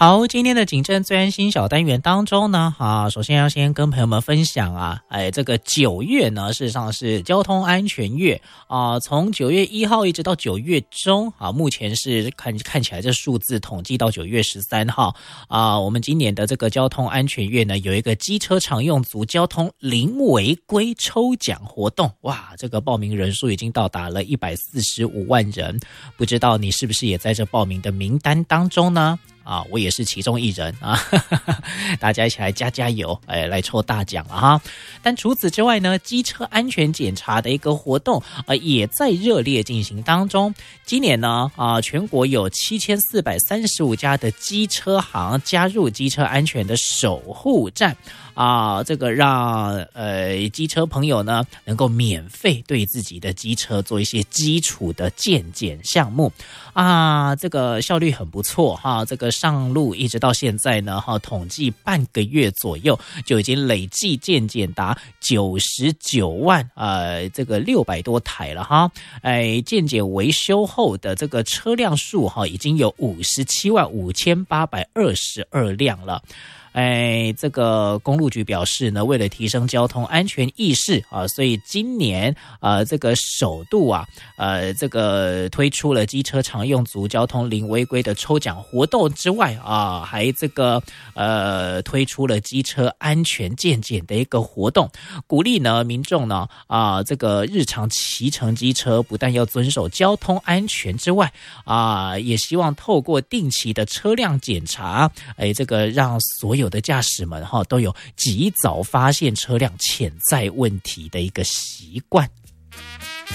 好，今天的警政最安心小单元当中呢，首先要先跟朋友们分享这个9月呢，事实上是交通安全月从9月1号一直到9月中目前是看起来这数字统计到9月13号我们今年的这个交通安全月呢，有一个机车常用族交通零违规抽奖活动，哇，这个报名人数已经到达了145万人，不知道你是不是也在这报名的名单当中呢？我也是其中一人大家一起来加油，来抽大奖了哈。但除此之外呢，机车安全检查的一个活动也在热烈进行当中。今年呢全国有7435家的机车行加入机车安全的守护站这个让机车朋友呢能够免费对自己的机车做一些基础的健检项目这个效率很不错这个上路一直到现在呢统计半个月左右就已经累计健检达99万这个600多台了健检维修后的这个车辆数已经有57万5822辆了。这个公路局表示呢，为了提升交通安全意识所以今年这个首度这个推出了机车常用族交通零违规的抽奖活动之外还这个推出了机车安全健检的一个活动，鼓励呢民众呢这个日常骑乘机车不但要遵守交通安全之外也希望透过定期的车辆检查这个让所有的驾驶们都有及早发现车辆潜在问题的一个习惯。